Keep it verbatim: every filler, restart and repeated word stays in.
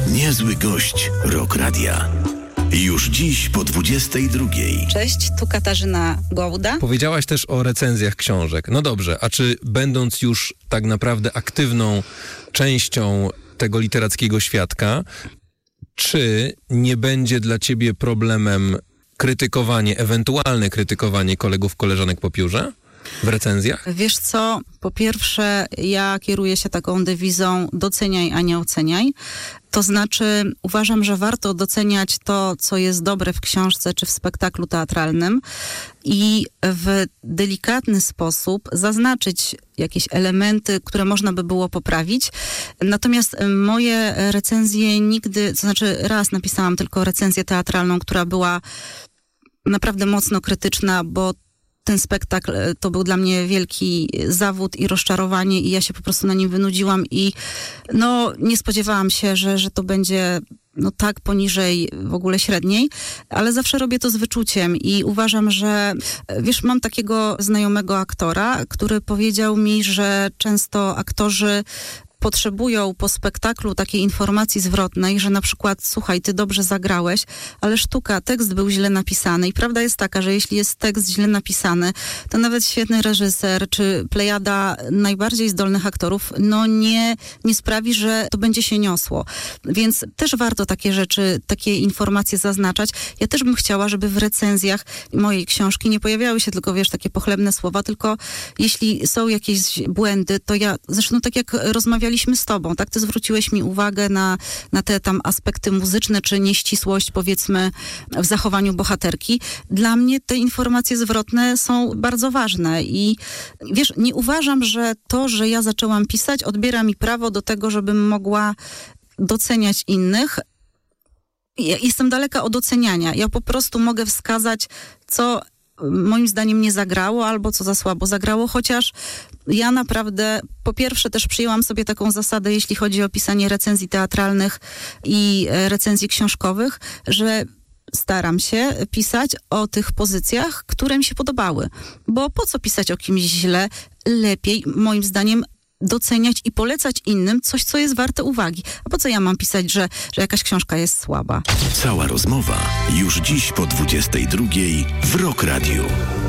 Niezły gość Rock Radia. Już dziś po dwudziestej drugiej. Cześć, tu Katarzyna Gołda. Powiedziałaś też o recenzjach książek. No dobrze, a czy będąc już tak naprawdę aktywną częścią tego literackiego świadka, czy nie będzie dla ciebie problemem krytykowanie, ewentualne krytykowanie kolegów, koleżanek po piórze w recenzjach? Wiesz co, po pierwsze ja kieruję się taką dewizą doceniaj, a nie oceniaj. To znaczy uważam, że warto doceniać to, co jest dobre w książce czy w spektaklu teatralnym i w delikatny sposób zaznaczyć jakieś elementy, które można by było poprawić. Natomiast moje recenzje nigdy, to znaczy raz napisałam tylko recenzję teatralną, która była naprawdę mocno krytyczna, bo ten spektakl to był dla mnie wielki zawód i rozczarowanie i ja się po prostu na nim wynudziłam i no nie spodziewałam się, że, że to będzie no tak poniżej w ogóle średniej, ale zawsze robię to z wyczuciem i uważam, że wiesz, mam takiego znajomego aktora, który powiedział mi, że często aktorzy potrzebują po spektaklu takiej informacji zwrotnej, że na przykład, słuchaj, ty dobrze zagrałeś, ale sztuka, tekst był źle napisany i prawda jest taka, że jeśli jest tekst źle napisany, to nawet świetny reżyser czy plejada najbardziej zdolnych aktorów, no nie, nie sprawi, że to będzie się niosło. Więc też warto takie rzeczy, takie informacje zaznaczać. Ja też bym chciała, żeby w recenzjach mojej książki nie pojawiały się tylko, wiesz, takie pochlebne słowa, tylko jeśli są jakieś błędy, to ja, zresztą tak jak rozmawialiśmy z tobą, tak? Ty zwróciłeś mi uwagę na, na te tam aspekty muzyczne, czy nieścisłość, powiedzmy, w zachowaniu bohaterki. Dla mnie te informacje zwrotne są bardzo ważne i wiesz, nie uważam, że to, że ja zaczęłam pisać, odbiera mi prawo do tego, żebym mogła doceniać innych. Ja jestem daleka od oceniania. Ja po prostu mogę wskazać, co moim zdaniem nie zagrało, albo co za słabo zagrało, chociaż ja naprawdę, po pierwsze też przyjęłam sobie taką zasadę, jeśli chodzi o pisanie recenzji teatralnych i recenzji książkowych, że staram się pisać o tych pozycjach, które mi się podobały. Bo po co pisać o kimś źle? Lepiej, moim zdaniem, doceniać i polecać innym coś, co jest warte uwagi. A po co ja mam pisać, że, że jakaś książka jest słaba? Cała rozmowa już dziś po dwudziestej drugiej w Rock Radiu.